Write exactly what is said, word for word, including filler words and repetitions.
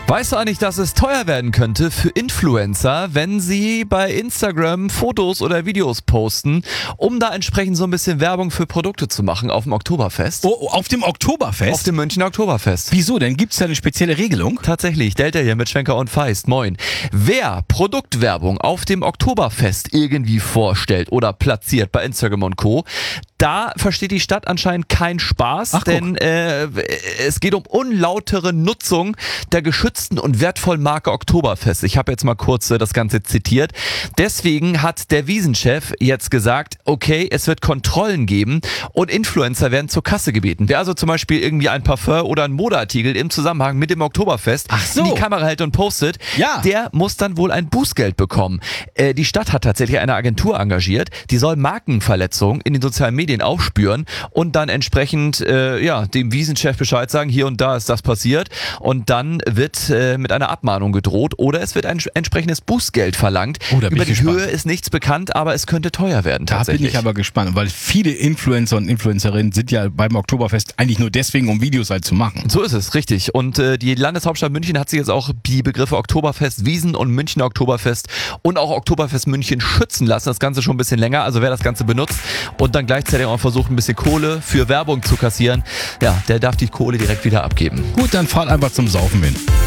Weißt du eigentlich, dass es teuer werden könnte für Influencer, wenn sie bei Instagram Fotos oder Videos posten, um da entsprechend so ein bisschen Werbung für Produkte zu machen auf dem Oktoberfest? Oh, auf dem Oktoberfest? Auf dem Münchner Oktoberfest. Wieso denn? Gibt's da eine spezielle Regelung? Tatsächlich, Delta hier mit Schwenker und Feist. Moin. Wer Produktwerbung auf dem Oktoberfest irgendwie vorstellt oder platziert bei Instagram und Co., da versteht die Stadt anscheinend keinen Spaß, Ach, denn äh, es geht um unlautere Nutzung der geschützten und wertvollen Marke Oktoberfest. Ich habe jetzt mal kurz äh, das Ganze zitiert. Deswegen hat der Wiesenchef jetzt gesagt, okay, es wird Kontrollen geben und Influencer werden zur Kasse gebeten. Wer also zum Beispiel irgendwie ein Parfum oder ein Modeartikel im Zusammenhang mit dem Oktoberfest Ach so. in die Kamera hält und postet, Ja. der muss dann wohl ein Bußgeld bekommen. Äh, die Stadt hat tatsächlich eine Agentur engagiert, die soll Markenverletzungen in den sozialen Medien aufspüren und dann entsprechend äh, ja dem Wiesenchef Bescheid sagen, hier und da ist das passiert, und dann wird äh, mit einer Abmahnung gedroht oder es wird ein entsprechendes Bußgeld verlangt. Oh, da bin Über ich die gespannt. Höhe ist nichts bekannt, aber es könnte teuer werden Da tatsächlich. bin ich aber gespannt, weil viele Influencer und Influencerinnen sind ja beim Oktoberfest eigentlich nur deswegen, um Videos halt zu machen. So ist es, richtig. Und äh, die Landeshauptstadt München hat sich jetzt auch die Begriffe Oktoberfest Wiesen und Münchner Oktoberfest und auch Oktoberfest München schützen lassen. Das Ganze schon ein bisschen länger. Also wer das Ganze benutzt und dann gleichzeitig auch versucht, ein bisschen Kohle für Werbung zu kassieren, ja, der darf die Kohle direkt wieder abgeben. Gut, dann fahr einfach zum Saufen hin.